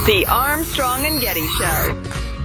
The Armstrong and Getty Show.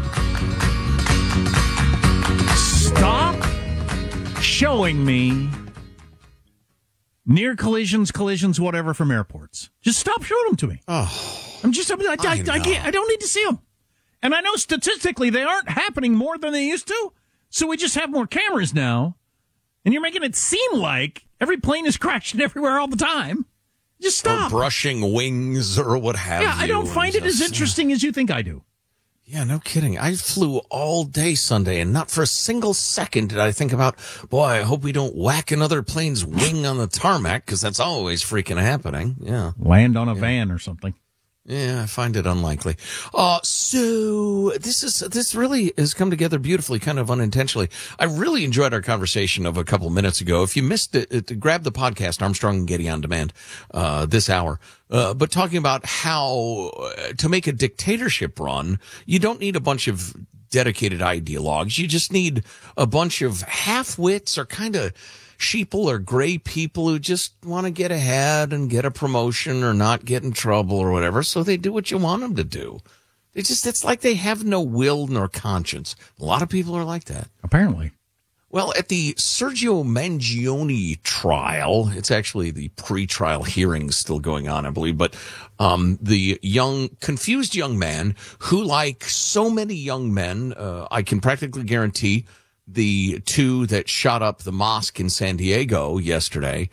Stop showing me near collisions, whatever from airports. Just stop showing them to me. Oh, I don't need to see them. And I know statistically they aren't happening more than they used to. So we just have more cameras now. And you're making it seem like every plane is crashing everywhere all the time. Just stop. Or brushing wings or what have you. Yeah, I don't find it as interesting as you think I do. Yeah, no kidding. I flew all day Sunday, and not for a single second did I think about, boy, I hope we don't whack another plane's wing on the tarmac, because that's always freaking happening. Yeah. Land on a van or something. Yeah, I find it unlikely. So this really has come together beautifully, kind of unintentionally. I really enjoyed our conversation of a couple minutes ago. If you missed it, grab the podcast, Armstrong and Getty on Demand, this hour. But talking about how to make a dictatorship run, you don't need a bunch of dedicated ideologues. You just need a bunch of half-wits or kind of sheeple or gray people who just want to get ahead and get a promotion or not get in trouble or whatever. So they do what you want them to do. It's like they have no will nor conscience. A lot of people are like that. Apparently. Well, at the Sergio Mangione trial, it's actually the pre-trial hearings still going on, I believe, but the confused young man who, like so many young men, I can practically guarantee the two that shot up the mosque in San Diego yesterday,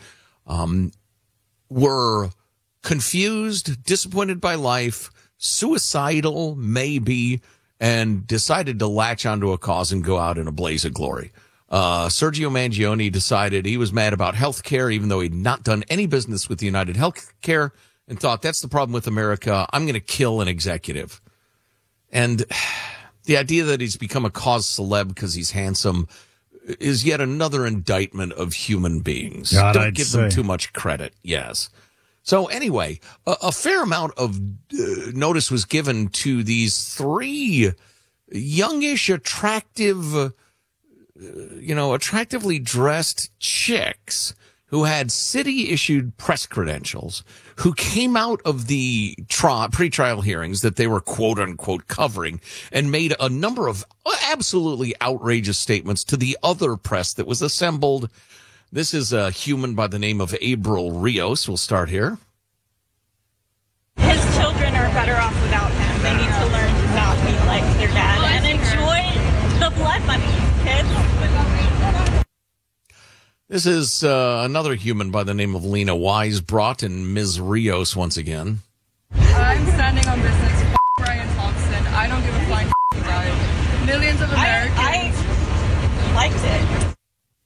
were confused, disappointed by life, suicidal, maybe, and decided to latch onto a cause and go out in a blaze of glory. Sergio Mangione decided he was mad about health care, even though he'd not done any business with United Healthcare, and thought, that's the problem with America. I'm going to kill an executive. And the idea that he's become a cause celeb because he's handsome is yet another indictment of human beings. Don't give them too much credit. Yes. So anyway, a fair amount of notice was given to these three youngish, attractive, attractively dressed chicks who had city-issued press credentials, who came out of the pre-trial hearings that they were quote-unquote covering and made a number of absolutely outrageous statements to the other press that was assembled. This is a human by the name of Abril Rios. We'll start here. His children are better off without him. They need to learn to not be like their dad and enjoy the blood money, kids. This is another human by the name of Lena Wise, brought in Ms. Rios once again. I'm standing on business. F*** Brian Thompson. I don't give a flying f*** guy. Millions of Americans. I liked it.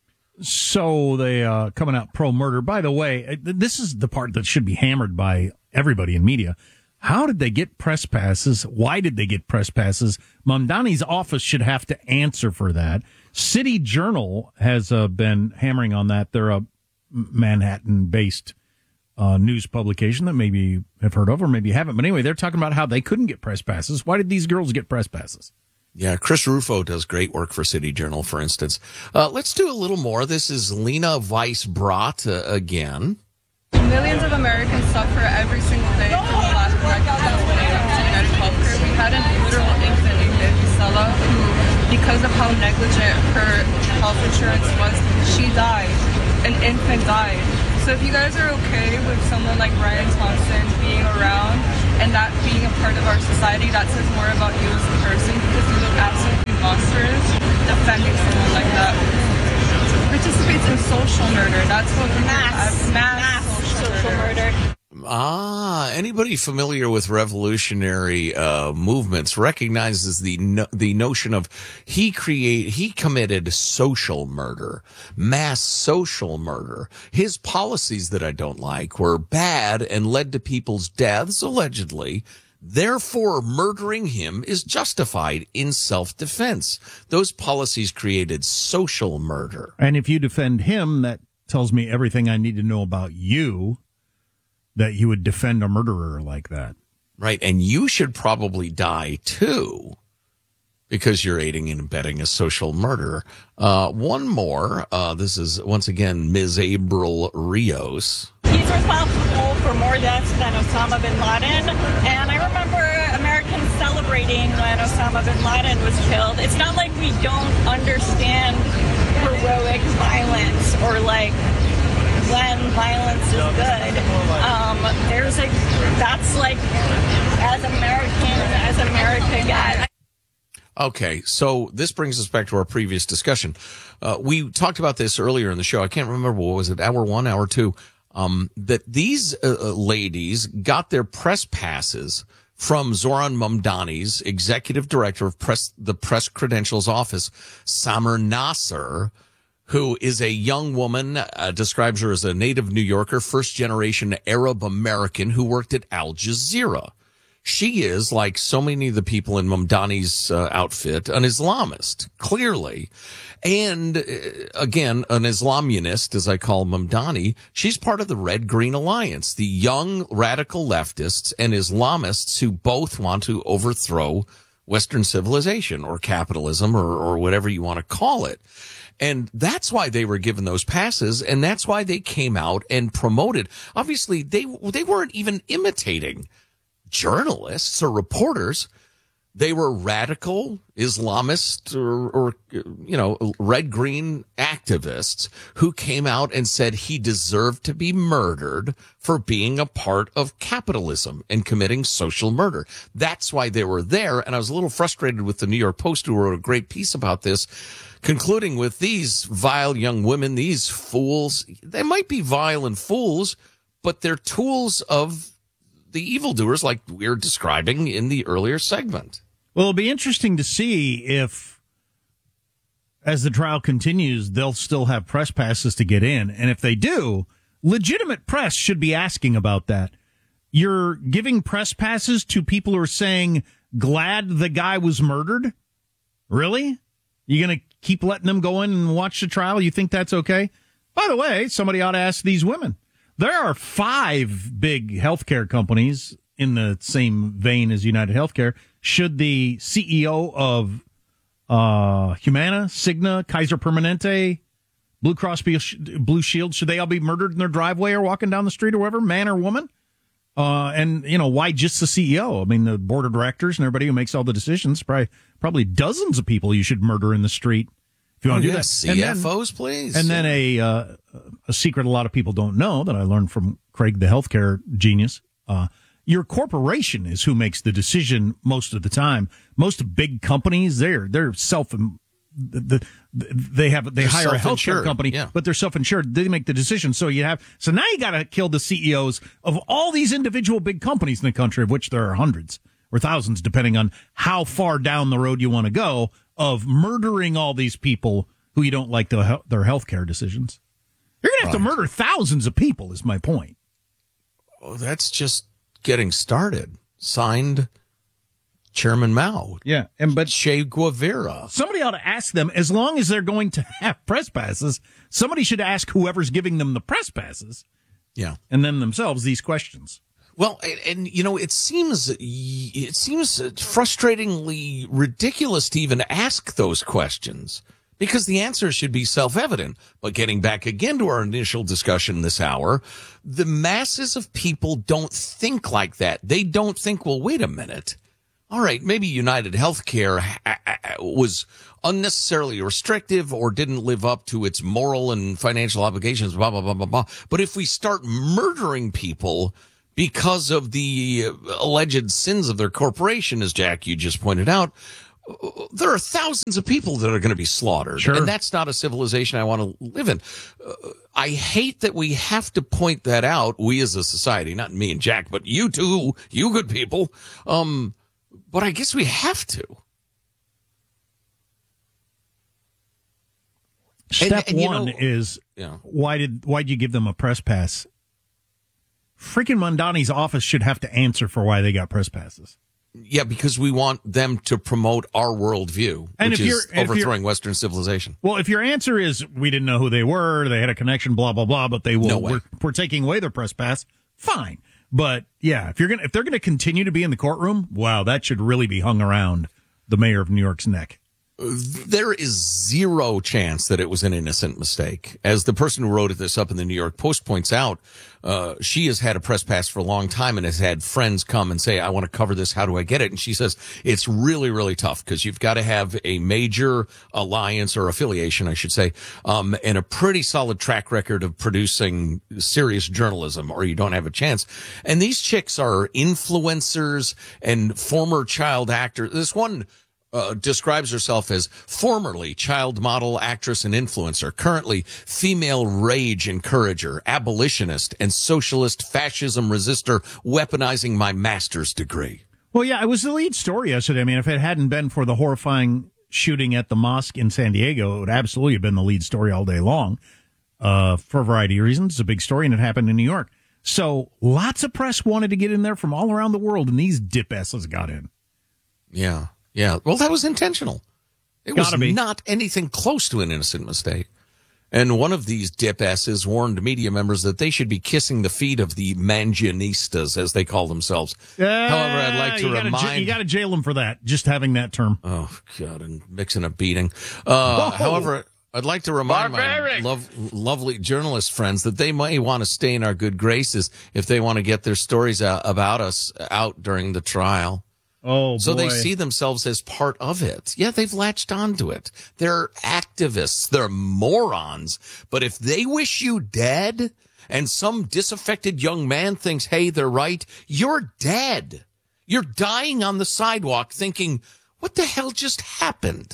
So they coming out pro-murder. By the way, this is the part that should be hammered by everybody in media. How did they get press passes? Why did they get press passes? Mamdani's office should have to answer for that. City Journal has been hammering on that. They're a Manhattan-based news publication that maybe you have heard of or maybe you haven't. But anyway, they're talking about how they couldn't get press passes. Why did these girls get press passes? Yeah, Chris Rufo does great work for City Journal, for instance. Let's do a little more. This is Lena Weiss Brott again. Millions of Americans suffer every single day from the lack of recognition when it comes to United Healthcare. We had a literal infant named Baby Stella who, because of how negligent her health insurance was, she died. An infant died. So if you guys are okay with someone like Brian Thompson being around and that being a part of our society, that says more about you as a person, because you look absolutely monstrous defending someone like that. Participates in social murder. That's what we mass social murder. Anybody familiar with revolutionary movements recognizes the notion of he committed social murder, mass social murder. His policies that I don't like were bad and led to people's deaths, allegedly. Therefore, murdering him is justified in self-defense. Those policies created social murder. And if you defend him, that tells me everything I need to know about you, that you would defend a murderer like that. Right, and you should probably die, too, because you're aiding and abetting a social murderer. One more. This is, once again, Ms. Abril Rios. He's responsible for for more deaths than Osama bin Laden. And I remember Americans celebrating when Osama bin Laden was killed. It's not like we don't understand heroic violence or like when violence is good. That's like, as America gets. Okay, so this brings us back to our previous discussion. We talked about this earlier in the show. I can't remember, what was it, hour 1, hour 2, that these ladies got their press passes from Zoran Mamdani's executive director of the Press Credentials Office, Samar Nasser, who is a young woman, describes her as a native New Yorker, first-generation Arab American who worked at Al Jazeera. She is, like so many of the people in Mamdani's outfit, an Islamist, clearly. And, again, an Islamunist, as I call Mamdani. She's part of the Red Green Alliance, the young radical leftists and Islamists who both want to overthrow Western civilization or capitalism or whatever you want to call it. And that's why they were given those passes, and that's why they came out and promoted. Obviously, they weren't even imitating journalists or reporters. They were radical Islamist or red-green activists who came out and said he deserved to be murdered for being a part of capitalism and committing social murder. That's why they were there. And I was a little frustrated with the New York Post, who wrote a great piece about this, concluding with these vile young women, these fools. They might be vile and fools, but they're tools of the evildoers, like we're describing in the earlier segment. Well, it'll be interesting to see if, as the trial continues, they'll still have press passes to get in. And if they do, legitimate press should be asking about that. You're giving press passes to people who are saying, glad the guy was murdered? Really? You going to keep letting them go in and watch the trial? You think that's okay? By the way, somebody ought to ask these women. There are 5 big healthcare companies in the same vein as United Healthcare. Should the CEO of Humana, Cigna, Kaiser Permanente, Blue Cross Blue Shield, should they all be murdered in their driveway or walking down the street or whatever, man or woman? And, why just the CEO? I mean, the board of directors and everybody who makes all the decisions, probably dozens of people you should murder in the street. If you want to do that. CFOs, please. And then a secret a lot of people don't know that I learned from Craig, the healthcare genius. Your corporation is who makes the decision most of the time. Most big companies, they're they hire a healthcare company, but they're self-insured. They make the decision. So now you got to kill the CEOs of all these individual big companies in the country, of which there are hundreds or thousands, depending on how far down the road you want to go, of murdering all these people who you don't like their healthcare decisions. You're going to have to murder thousands of people, is my point. Oh, that's just getting started. Signed, Chairman Mao. Yeah, but Che Guevara. Somebody ought to ask them, as long as they're going to have press passes, somebody should ask whoever's giving them the press passes, and then themselves, these questions. Well, and it seems frustratingly ridiculous to even ask those questions, because the answer should be self-evident. But getting back again to our initial discussion this hour, the masses of people don't think like that. They don't think, well, wait a minute. All right, maybe United Healthcare was unnecessarily restrictive or didn't live up to its moral and financial obligations, blah, blah, blah, blah, blah. But if we start murdering people because of the alleged sins of their corporation, as Jack, you just pointed out, there are thousands of people that are going to be slaughtered. Sure. And that's not a civilization I want to live in. I hate that we have to point that out, we as a society, not me and Jack, but you too, you good people. But I guess we have to. Step one is, why'd you give them a press pass? Freaking Mamdani's office should have to answer for why they got press passes. Yeah, because we want them to promote our worldview, which is overthrowing Western civilization. Well, if your answer is, we didn't know who they were, they had a connection, blah, blah, blah, but we're taking away their press pass, fine. But yeah, if they're gonna continue to be in the courtroom, wow, that should really be hung around the mayor of New York's neck. There is zero chance that it was an innocent mistake. As the person who wrote this up in the New York Post points out, she has had a press pass for a long time and has had friends come and say, I want to cover this. How do I get it? And she says it's really, really tough because you've got to have a major alliance or affiliation, I should say, and a pretty solid track record of producing serious journalism, or you don't have a chance. And these chicks are influencers and former child actors. This one describes herself as formerly child model, actress, and influencer, currently female rage encourager, abolitionist, and socialist fascism resistor, weaponizing my master's degree. Well, yeah, it was the lead story yesterday. I mean, if it hadn't been for the horrifying shooting at the mosque in San Diego, it would absolutely have been the lead story all day long, for a variety of reasons. It's a big story, and it happened in New York. So lots of press wanted to get in there from all around the world, and these dip asses got in. Yeah. Yeah, well, that was intentional. It was Gotta be. not anything close to an innocent mistake. And one of these dip asses warned media members that they should be kissing the feet of the Mangianistas, as they call themselves. However, I'd like to remind... You got to jail them for that, just having that term. Oh, God, and mixing a beating. However, I'd like to remind my lovely journalist friends that they might want to stay in our good graces if they want to get their stories about us out during the trial. Oh, boy. So they see themselves as part of it. Yeah, they've latched onto it. They're activists. They're morons. But if they wish you dead and some disaffected young man thinks, hey, they're right, you're dead. You're dying on the sidewalk thinking, what the hell just happened?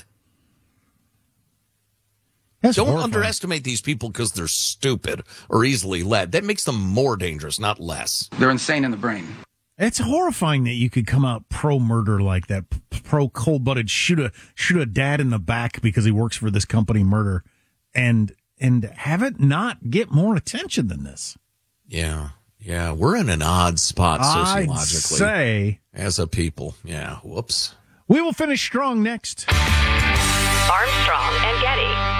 That's Don't horrifying. underestimate these people because they're stupid or easily led. That makes them more dangerous, not less. They're insane in the brain. It's horrifying that you could come out pro-murder like that, pro-cold-blooded, shoot a dad in the back because he works for this company, murder, and have it not get more attention than this. Yeah, we're in an odd spot sociologically. I'd say. As a people. Yeah, whoops. We will finish strong next. Armstrong and Getty.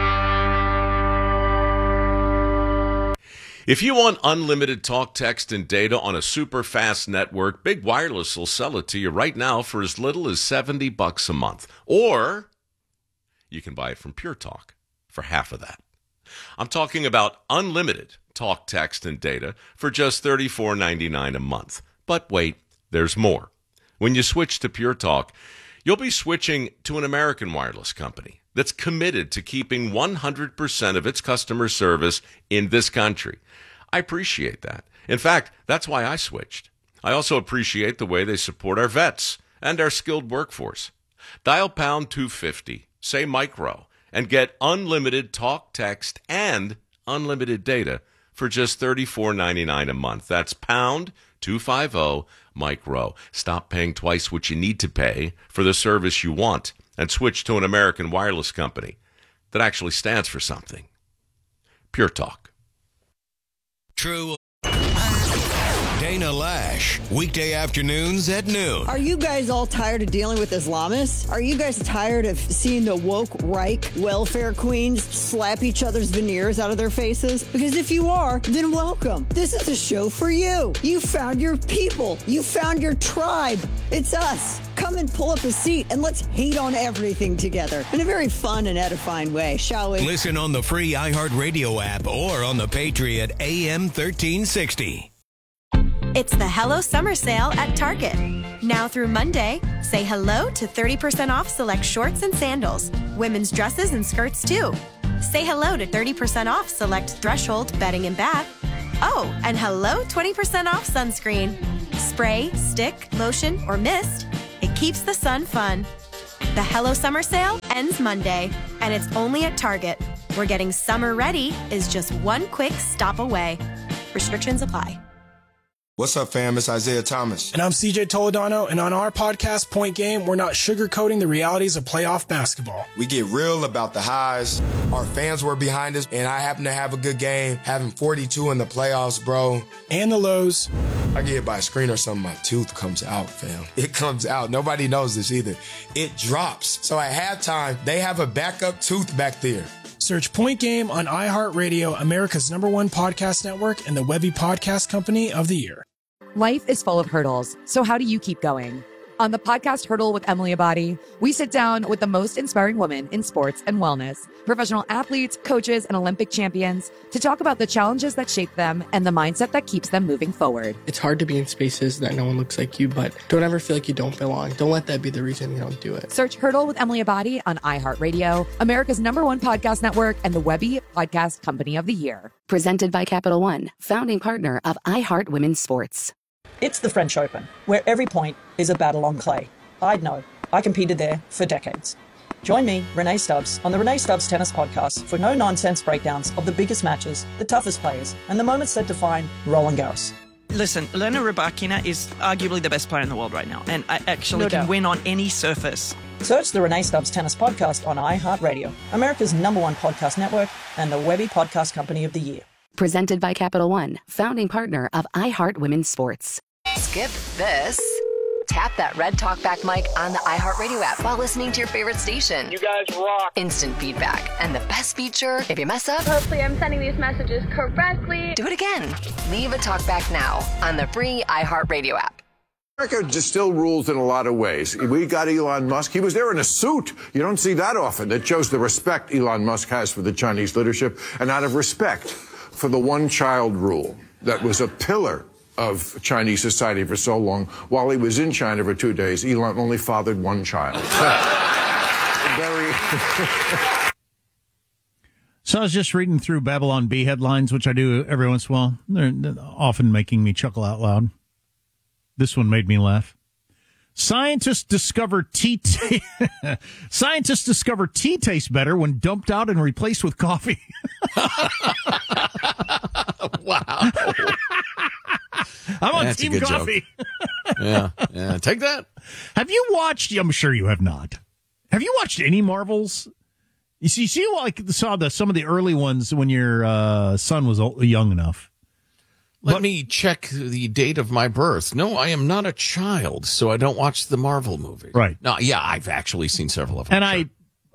If you want unlimited talk, text, and data on a super fast network, Big Wireless will sell it to you right now for as little as $70 a month. Or you can buy it from Pure Talk for half of that. I'm talking about unlimited talk, text, and data for just $34.99 a month. But wait, there's more. When you switch to Pure Talk, you'll be switching to an American wireless company that's committed to keeping 100% of its customer service in this country. I appreciate that. In fact, that's why I switched. I also appreciate the way they support our vets and our skilled workforce. Dial pound 250, say micro, and get unlimited talk, text, and unlimited data for just $34.99 a month. That's pound 250 micro. Stop paying twice what you need to pay for the service you want and switch to an American wireless company that actually stands for something. Pure Talk. True. Dana Lash, weekday afternoons at noon. Are you guys all tired of dealing with Islamists? Are you guys tired of seeing the woke Reich welfare queens slap each other's veneers out of their faces? Because if you are, then welcome. This is a show for you. You found your people. You found your tribe. It's us. Come and pull up a seat and let's hate on everything together in a very fun and edifying way, shall we? Listen on the free iHeartRadio app or on the Patriot AM 1360. It's the Hello Summer Sale at Target. Now through Monday, say hello to 30% off select shorts and sandals, women's dresses and skirts too. Say hello to 30% off select Threshold bedding and bath. Oh, and hello 20% off sunscreen. Spray, stick, lotion, or mist. It keeps the sun fun. The Hello Summer Sale ends Monday, and it's only at Target, where getting summer ready is just one quick stop away. Restrictions apply. What's up, fam? It's Isaiah Thomas. And I'm CJ Toledano, and on our podcast, Point Game, we're not sugarcoating the realities of playoff basketball. We get real about the highs. Our fans were behind us, and I happen to have a good game, having 42 in the playoffs, bro. And the lows. I get hit by a screen or something, my tooth comes out, fam. It comes out. Nobody knows this either. It drops. So at halftime, they have a backup tooth back there. Search Point Game on iHeartRadio, America's #1 podcast network, and the Webby Podcast Company of the Year. Life is full of hurdles, so how do you keep going? On the podcast Hurdle with Emily Abadi, we sit down with the most inspiring women in sports and wellness, professional athletes, coaches, and Olympic champions to talk about the challenges that shape them and the mindset that keeps them moving forward. It's hard to be in spaces that no one looks like you, but don't ever feel like you don't belong. Don't let that be the reason you don't do it. Search Hurdle with Emily Abadi on iHeartRadio, America's #1 podcast network, and the Webby Podcast Company of the Year. Presented by Capital One, founding partner of iHeart Women's Sports. It's the French Open, where every point is a battle on clay. I'd know. I competed there for decades. Join me, Renee Stubbs, on the Renee Stubbs Tennis Podcast for no-nonsense breakdowns of the biggest matches, the toughest players, and the moments that define Roland Garros. Listen, Elena Rybakina is arguably the best player in the world right now, and I actually can win on any surface. Search the Renee Stubbs Tennis Podcast on iHeartRadio, America's #1 podcast network, and the Webby Podcast Company of the Year. Presented by Capital One, founding partner of iHeart Women's Sports. Skip this. Tap that red talkback mic on the iHeartRadio app while listening to your favorite station. You guys rock. Instant feedback. And the best feature, if you mess up, hopefully I'm sending these messages correctly. Do it again. Leave a talkback now on the free iHeartRadio app. America still rules in a lot of ways. We got Elon Musk. He was there in a suit. You don't see that often. That shows the respect Elon Musk has for the Chinese leadership and out of respect for the one-child rule that was a pillar of Chinese society for so long. While he was in China for 2 days, Elon only fathered one child. So I was just reading through Babylon Bee headlines, which I do every once in a while. They're often making me chuckle out loud. This one made me laugh. Scientists discover tea tastes better when dumped out and replaced with coffee. Wow. I'm on That's Team Coffee. Yeah, take that. Have you watched? I'm sure you have not. Have you watched any Marvels? You saw some of the early ones when your son was young enough. Let me check the date of my birth. No, I am not a child, so I don't watch the Marvel movies. Right. No, yeah, I've actually seen several of them. And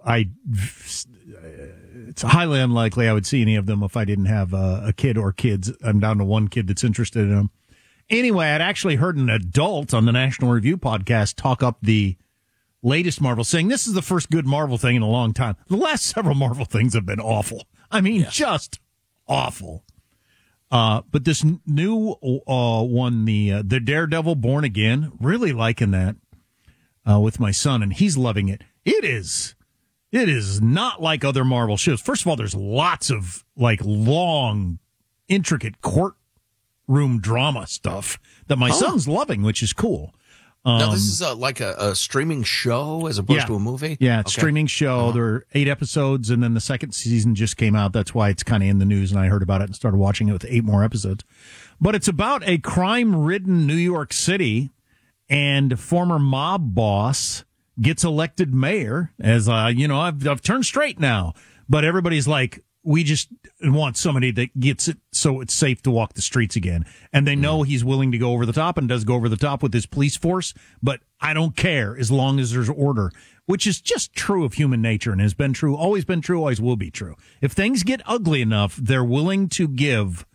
it's highly unlikely I would see any of them if I didn't have a kid or kids. I'm down to one kid that's interested in them. Anyway, I'd actually heard an adult on the National Review podcast talk up the latest Marvel, saying this is the first good Marvel thing in a long time. The last several Marvel things have been awful. I mean, just awful. But this new one, the Daredevil Born Again, really liking that with my son, and he's loving it. It is not like other Marvel shows. First of all, there's lots of long, intricate courtroom drama stuff that my son's loving, which is cool. Now, this is like a streaming show as opposed to a movie? Yeah, it's streaming show. There are 8 episodes, and then the second season just came out. That's why it's kind of in the news, and I heard about it and started watching it with 8 more episodes. But it's about a crime-ridden New York City, and former mob boss gets elected mayor as, I've turned straight now. But everybody's like, we just want somebody that gets it so it's safe to walk the streets again. And they know he's willing to go over the top and does go over the top with his police force, but I don't care as long as there's order, which is just true of human nature and has been true, always will be true. If things get ugly enough, they're willing to give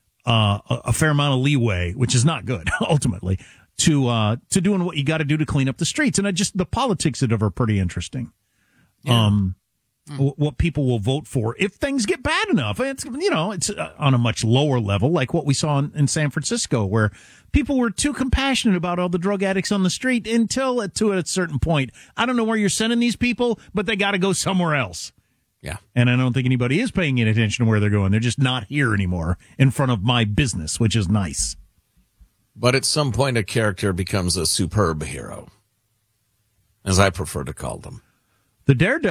a fair amount of leeway, which is not good, ultimately, to doing what you got to do to clean up the streets. And the politics of it are pretty interesting. Yeah. What people will vote for if things get bad enough. It's on a much lower level, like what we saw in San Francisco, where people were too compassionate about all the drug addicts on the street until at a certain point. I don't know where you're sending these people, but they got to go somewhere else. Yeah. And I don't think anybody is paying any attention to where they're going. They're just not here anymore in front of my business, which is nice. But at some point, a character becomes a superb hero, as I prefer to call them. The Daredevil